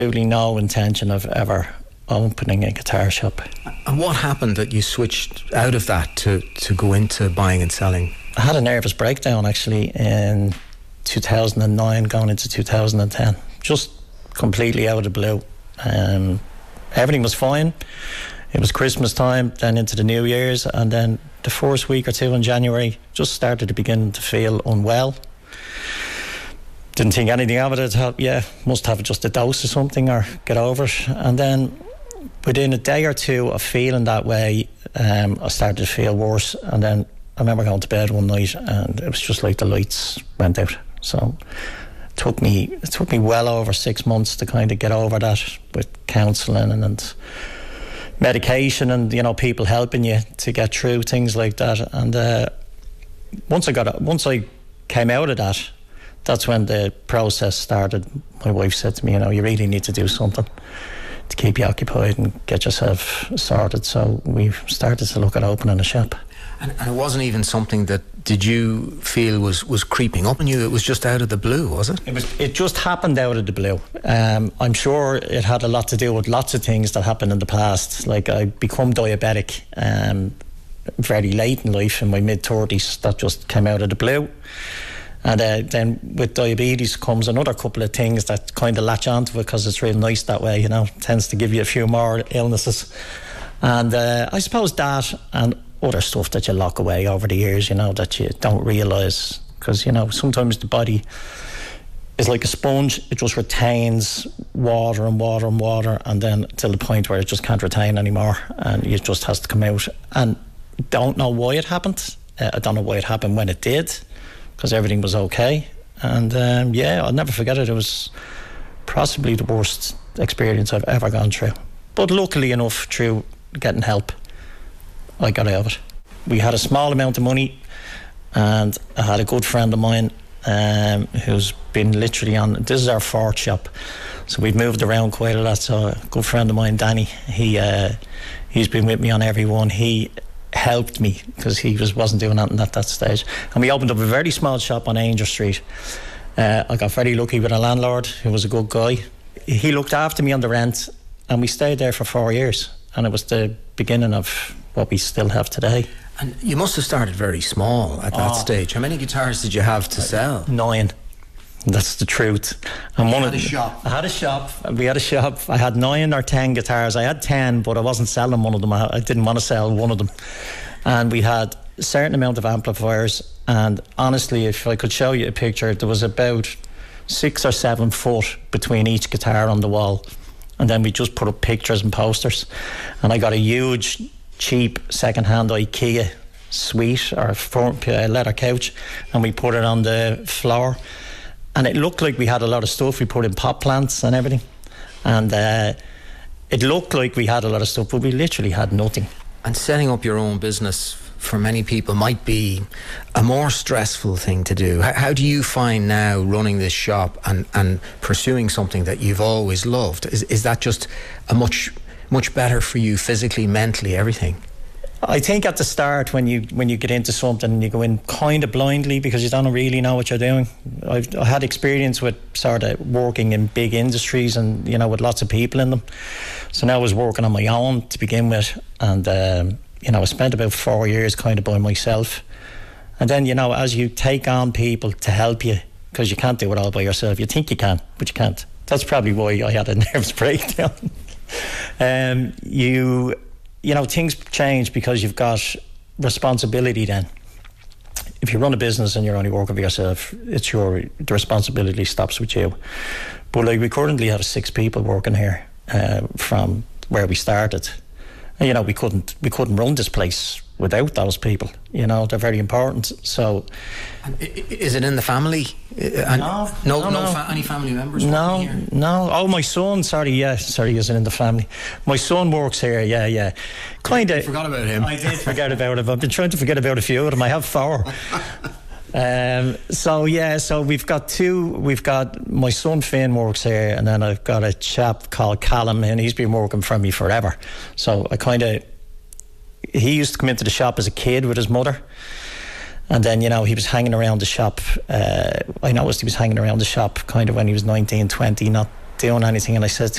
absolutely no intention of ever opening a guitar shop. And what happened that you switched out of that to go into buying and selling? I had a nervous breakdown actually in 2009 going into 2010, just completely out of the blue. Everything was fine. It was Christmas time, then into the New Year's, and then the first week or two in January just started to begin to feel unwell. Didn't think anything of it. I thought, must have just a dose or something or get over it. And then within a day or two of feeling that way, I started to feel worse. And then I remember going to bed one night and it was just like the lights went out. So it took me well over 6 months to kind of get over that, with counselling and medication and, you know, people helping you to get through things like that. And once I came out of that, that's when the process started. My wife said to me, you know, you really need to do something to keep you occupied and get yourself sorted. So we started to look at opening a shop. And it wasn't even something that, did you feel was creeping up on you? It was just out of the blue, was it? It just happened out of the blue. I'm sure it had a lot to do with lots of things that happened in the past. Like, I become diabetic very late in life, in my mid-30s. That just came out of the blue. And then with diabetes comes another couple of things that kind of latch onto it, because it's real nice that way, you know. It tends to give you a few more illnesses. And I suppose that and other stuff that you lock away over the years, you know, that you don't realise. Because, you know, sometimes the body is like a sponge. It just retains water and water and water, and then till the point where it just can't retain anymore, and it just has to come out. And don't know why it happened. I don't know why it happened when it did, because everything was okay. And I'll never forget it. It was possibly the worst experience I've ever gone through. But luckily enough, through getting help, I got out of it. We had a small amount of money, and I had a good friend of mine who's been literally on, this is our fourth shop, so we've moved around quite a lot. So a good friend of mine, Danny, he's been with me on every one. He helped me because he wasn't doing anything at that stage, and we opened up a very small shop on Ainger Street. I got very lucky with a landlord who was a good guy. He looked after me on the rent, and we stayed there for 4 years, and it was the beginning of what we still have today. And you must have started very small at that stage. How many guitars did you have to sell? 9. That's the truth. And I had a shop. We had a shop. I had 9 or 10 guitars. I had 10, but I wasn't selling one of them. I didn't want to sell one of them. And we had a certain amount of amplifiers. And honestly, if I could show you a picture, there was about 6 or 7 foot between each guitar on the wall. And then we just put up pictures and posters. And I got a huge, cheap second-hand IKEA suite or leather couch, and we put it on the floor. And it looked like we had a lot of stuff. We put in pot plants and everything. And it looked like we had a lot of stuff, but we literally had nothing. And setting up your own business for many people might be a more stressful thing to do. How do you find now running this shop and pursuing something that you've always loved? Is that just a much better for you physically, mentally, everything? I think at the start, when you get into something and you go in kind of blindly because you don't really know what you're doing. I had experience with sort of working in big industries and, you know, with lots of people in them. So now I was working on my own to begin with, and you know, I spent about 4 years kind of by myself. And then, you know, as you take on people to help you, because you can't do it all by yourself. You think you can, but you can't. That's probably why I had a nervous breakdown. You know, things change because you've got responsibility then. If you run a business and you're only working for yourself, the responsibility stops with you. But like, we currently have 6 people working here from where we started. And, you know, we couldn't run this place without those people. You know, they're very important. So, is it in the family? No. Any family members? No. Oh, my son. Sorry, is it in the family? My son works here. Yeah. Kind of. Forgot about him. I did forget about him. I've been trying to forget about a few of them. I have 4. So we've got 2. We've got my son Finn works here, and then I've got a chap called Callum, and he's been working for me forever. So he used to come into the shop as a kid with his mother, and then, you know, he was hanging around the shop. I noticed he was hanging around the shop kind of when he was 19, 20, not doing anything, and I said